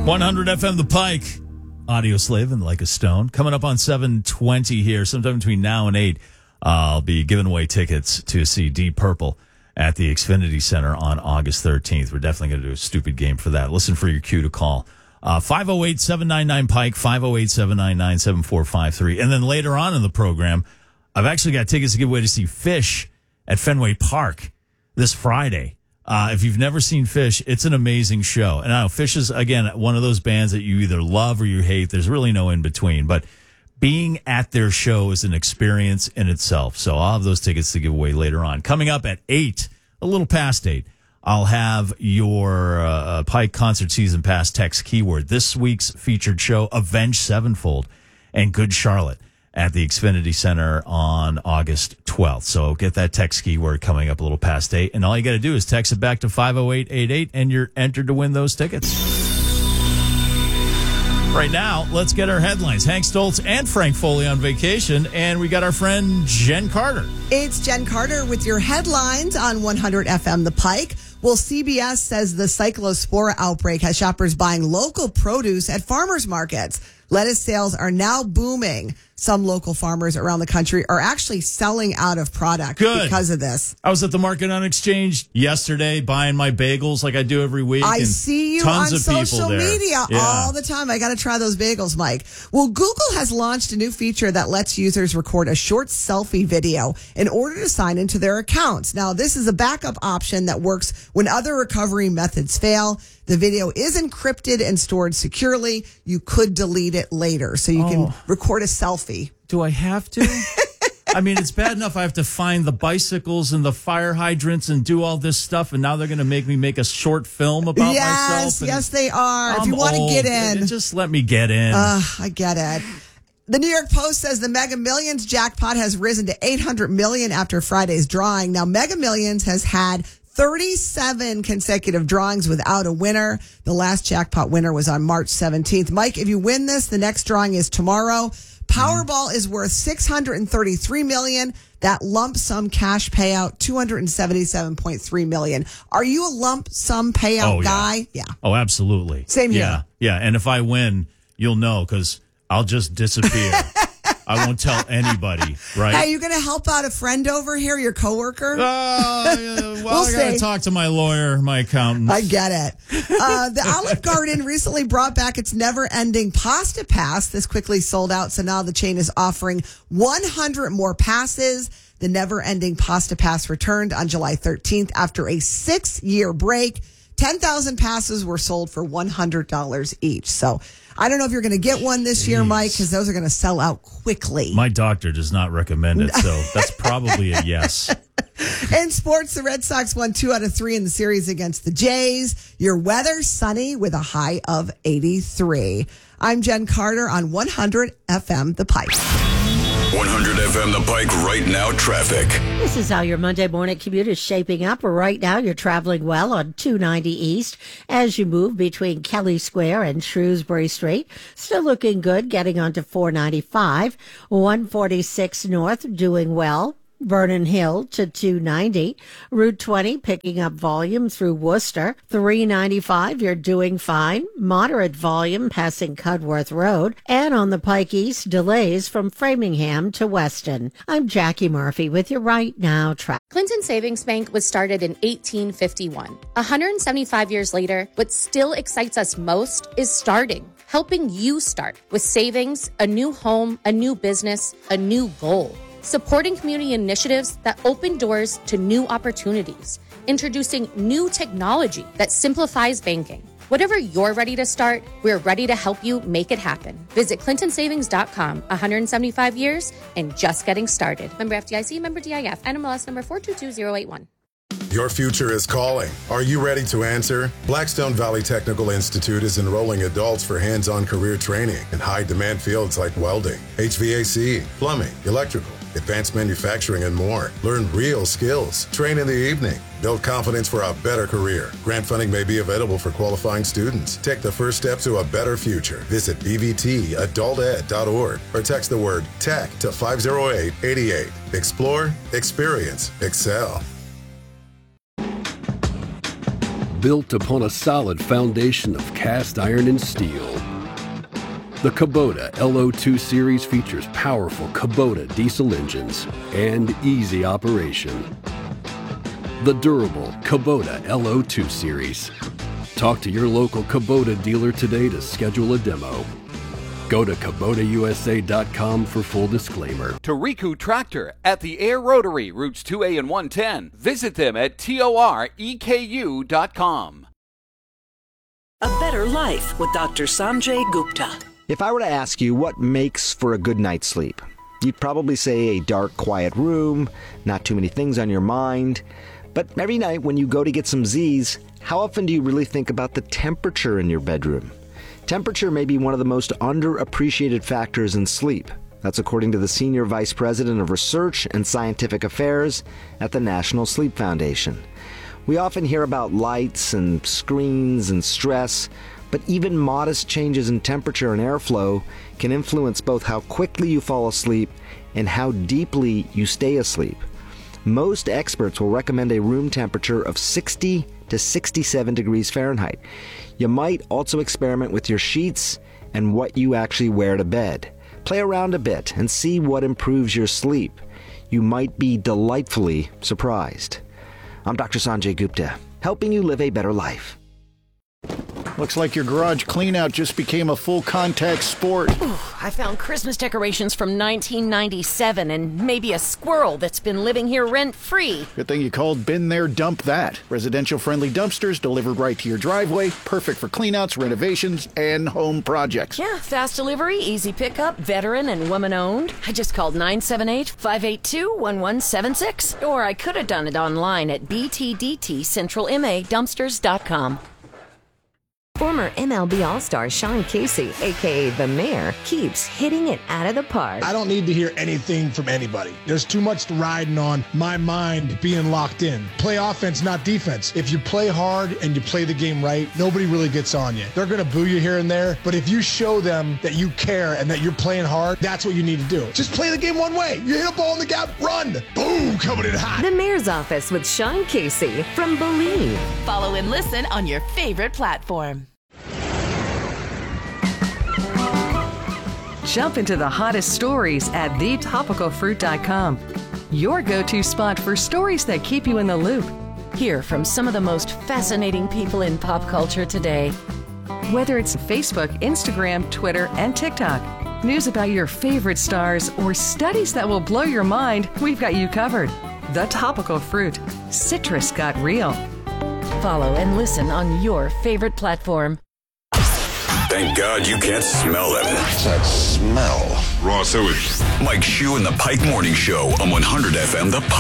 100 FM The Pike. Audio Slave and Like a Stone. Coming up on 7:20 here, sometime between now and 8, I'll be giving away tickets to see Deep Purple at the Xfinity Center on August 13th. We're definitely going to do a stupid game for that. Listen for your cue to call. 508-799-PIKE, 508-799-7453. And then later on in the program, I've actually got tickets to give away to see Fish at Fenway Park this Friday. If you've never seen Fish, it's an amazing show. And I know Fish is, again, one of those bands that you either love or you hate. There's really no in between. But being at their show is an experience in itself. So I'll have those tickets to give away later on. Coming up at 8, a little past 8, I'll have your Pike Concert Season Pass text keyword. This week's featured show, Avenged Sevenfold and Good Charlotte at the Xfinity Center on August 12th. So get that text keyword coming up a little past 8. And all you got to do is text it back to 50888 and you're entered to win those tickets. Right now, let's get our headlines. Hank Stoltz and Frank Foley on vacation, and we got our friend Jen Carter. It's Jen Carter with your headlines on 100 FM The Pike. Well, CBS says the cyclospora outbreak has shoppers buying local produce at farmers markets. Lettuce sales are now booming. Some local farmers around the country are actually selling out of product because of this. I was at the Market on Exchange yesterday buying my bagels like I do every week. I see you on social media all the time. I got to try those bagels, Mike. Well, Google has launched a new feature that lets users record a short selfie video in order to sign into their accounts. Now, this is a backup option that works when other recovery methods fail. The video is encrypted and stored securely. You could delete it later, so you can record a selfie. Do I have to? I mean, it's bad enough I have to find the bicycles and the fire hydrants and do all this stuff, and now they're going to make me make a short film about myself. Yes, they are. If you want to get in. Just let me get in. I get it. The New York Post says the Mega Millions jackpot has risen to $800 million after Friday's drawing. Now, Mega Millions has had 37 consecutive drawings without a winner. The last jackpot winner was on March 17th. Mike, if you win this, the next drawing is tomorrow. Powerball is worth $633 million. That lump sum cash payout, $277.3 million. Are you a lump sum payout guy? Yeah. Oh, absolutely. Same here. Yeah. And if I win, you'll know because I'll just disappear. I won't tell anybody, right? Hey, you going to help out a friend over here, your coworker? I got to talk to my lawyer, my accountant. I get it. The Olive Garden recently brought back its never-ending Pasta Pass. This quickly sold out, so now the chain is offering 100 more passes. The never-ending Pasta Pass returned on July 13th after a 6-year break. 10,000 passes were sold for $100 each. So I don't know if you're going to get one this year, Mike, because those are going to sell out quickly. My doctor does not recommend it, so that's probably a yes. In sports, the Red Sox won 2 out of 3 in the series against the Jays. Your weather, sunny with a high of 83. I'm Jen Carter on 100 FM The Pike. 100 FM The Pike right now traffic. This is how your Monday morning commute is shaping up. Right now, you're traveling well on 290 East as you move between Kelly Square and Shrewsbury Street. Still looking good, getting onto 495. 146 North, doing well. Vernon Hill to 290. Route 20 picking up volume through Worcester. 395, you're doing fine. Moderate volume passing Cudworth Road. And on the Pike East, delays from Framingham to Weston. I'm Jackie Murphy with your Right Now traffic. Clinton Savings Bank was started in 1851. 175 years later, what still excites us most is starting. Helping you start with savings, a new home, a new business, a new goal. Supporting community initiatives that open doors to new opportunities. Introducing new technology that simplifies banking. Whatever you're ready to start, we're ready to help you make it happen. Visit clintonsavings.com. 175 years and just getting started. Member FDIC, member DIF, NMLS number 422081. Your future is calling. Are you ready to answer? Blackstone Valley Technical Institute is enrolling adults for hands-on career training in high-demand fields like welding, HVAC, plumbing, electrical, advanced manufacturing, and more. Learn real skills. Train in the evening. Build confidence for a better career. Grant funding may be available for qualifying students. Take the first step to a better future. Visit bvtadulted.org or text the word TECH to 50888. Explore, experience, excel. built upon a solid foundation of cast iron and steel. The Kubota LO2 series features powerful Kubota diesel engines and easy operation. The durable Kubota LO2 series. Talk to your local Kubota dealer today to schedule a demo. Go to KubotaUSA.com for full disclaimer. Toriku Tractor at the Air Rotary, routes 2A and 110. Visit them at TOREKU.com. A Better Life with Dr. Sanjay Gupta. If I were to ask you what makes for a good night's sleep, you'd probably say a dark, quiet room, not too many things on your mind. But every night when you go to get some Z's, how often do you really think about the temperature in your bedroom? Temperature may be one of the most underappreciated factors in sleep. That's according to the Senior Vice President of Research and Scientific Affairs at the National Sleep Foundation. We often hear about lights and screens and stress, but even modest changes in temperature and airflow can influence both how quickly you fall asleep and how deeply you stay asleep. Most experts will recommend a room temperature of 60 to 67 degrees Fahrenheit. You might also experiment with your sheets and what you actually wear to bed. Play around a bit and see what improves your sleep. You might be delightfully surprised. I'm Dr. Sanjay Gupta, helping you live a better life. Looks like your garage cleanout just became a full contact sport. Ooh, I found Christmas decorations from 1997 and maybe a squirrel that's been living here rent-free. Good thing you called Been There, Dump That. Residential-friendly dumpsters delivered right to your driveway, perfect for cleanouts, renovations, and home projects. Yeah, fast delivery, easy pickup, veteran and woman-owned. I just called 978-582-1176. Or I could have done it online at btdtcentralmadumpsters.com. Former MLB All-Star Sean Casey, a.k.a. The Mayor, keeps hitting it out of the park. I don't need to hear anything from anybody. There's too much riding on my mind being locked in. Play offense, not defense. If you play hard and you play the game right, nobody really gets on you. They're going to boo you here and there, but if you show them that you care and that you're playing hard, that's what you need to do. Just play the game one way. You hit a ball in the gap, run. Boom, coming in hot. The Mayor's Office with Sean Casey from Believe. Follow and listen on your favorite platform. Jump into the hottest stories at thetopicalfruit.com. Your go-to spot for stories that keep you in the loop. Hear from some of the most fascinating people in pop culture today. Whether it's Facebook, Instagram, Twitter, and TikTok, news about your favorite stars, or studies that will blow your mind, we've got you covered. The Topical Fruit. Citrus got real. Follow and listen on your favorite platform. Thank God you can't smell them. That smell. Raw sewage. Mike Shue and the Pike Morning Show on 100 FM The Pike.